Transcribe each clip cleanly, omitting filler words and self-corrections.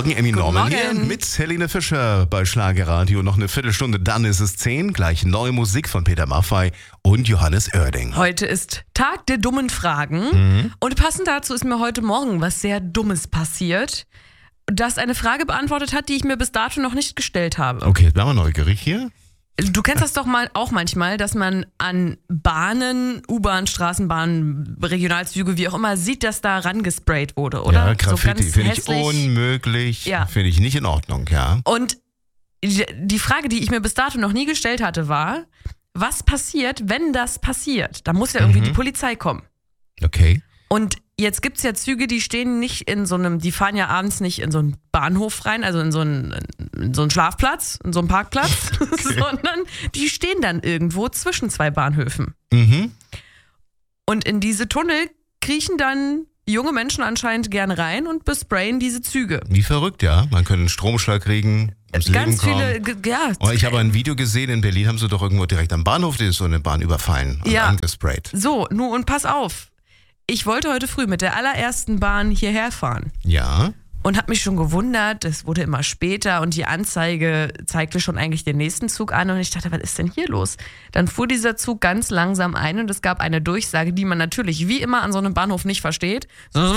Morgen, Emmy Norman hier Morgen. mit Helene Fischer bei Schlagerradio. Noch eine Viertelstunde, dann ist es 10. Gleich neue Musik von Peter Maffay und Johannes Oerding. Heute ist Tag der dummen Fragen. Und passend dazu ist mir heute Morgen was sehr Dummes passiert, das eine Frage beantwortet hat, die ich mir bis dato noch nicht gestellt habe. Okay, jetzt bleiben wir neugierig hier. Du kennst das doch auch manchmal, dass man an Bahnen, U-Bahn, Straßenbahnen, Regionalzüge, wie auch immer, sieht, dass da rangesprayt wurde, oder? Ja, Graffiti so finde ich hässlich. unmöglich, Ja. finde ich nicht in Ordnung, ja. Und die Frage, die ich mir bis dato noch nie gestellt hatte, war, was passiert, wenn das passiert? Da muss ja irgendwie die Polizei kommen. Okay. Und jetzt gibt's ja Züge, die stehen nicht in so einem, die fahren ja abends nicht in so einen Bahnhof rein, also in so einen Schlafplatz, in so einen Parkplatz, sondern die stehen dann irgendwo zwischen zwei Bahnhöfen. Mhm. Und in diese Tunnel kriechen dann junge Menschen anscheinend gerne rein und besprayen diese Züge. Wie verrückt, ja. Man könnte einen Stromschlag kriegen, ums Leben Ganz kommen. viele, ja. Oh, ich habe ein Video gesehen, in Berlin haben sie doch irgendwo direkt am Bahnhof, die ist so eine Bahn überfallen und Ja. angesprayt. So, nun und pass auf. Ich wollte heute früh mit der allerersten Bahn hierher fahren. Ja. Und habe mich schon gewundert, es wurde immer später und die Anzeige zeigte schon eigentlich den nächsten Zug an und ich dachte, was ist denn hier los? Dann fuhr dieser Zug ganz langsam ein und es gab eine Durchsage, die man natürlich wie immer an so einem Bahnhof nicht versteht.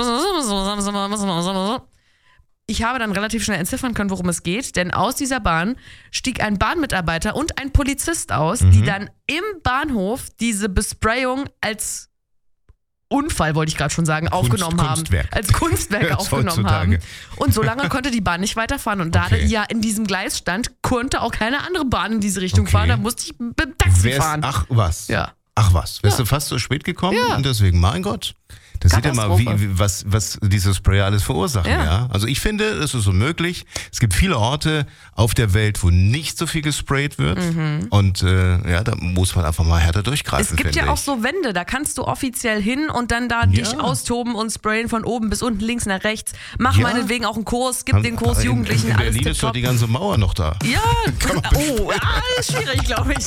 Ich habe dann relativ schnell entziffern können, worum es geht, denn aus dieser Bahn stieg ein Bahnmitarbeiter und ein Polizist aus, die dann im Bahnhof diese Besprayung als Unfall, wollte ich gerade schon sagen, aufgenommen Kunstwerk. haben. Als Kunstwerk Jetzt aufgenommen heutzutage. haben. Und so lange konnte die Bahn nicht weiterfahren. Und da Okay. die ja in diesem Gleis stand, konnte auch keine andere Bahn in diese Richtung Okay. fahren. Da musste ich mit dem Taxi fahren. Ach was. Ja. Ach was. Wärst du fast so spät gekommen? Ja. Und deswegen, mein Gott. Das sieht ja mal, Katastrophe. was diese Sprayer alles verursachen, Ja. ja. Also ich finde, es ist unmöglich. Es gibt viele Orte auf der Welt, wo nicht so viel gesprayt wird. Und ja, da muss man einfach mal härter durchgreifen, Es gibt finde ja auch ich. so Wände, da kannst du offiziell hin und dann da dich austoben und sprayen von oben bis unten, links nach rechts. Mach Ja. meinetwegen auch einen Kurs, gib den Kurs Jugendlichen, in alles Berlin ist doch tipptopp. die ganze Mauer noch da. Ja, ist schwierig, glaube ich.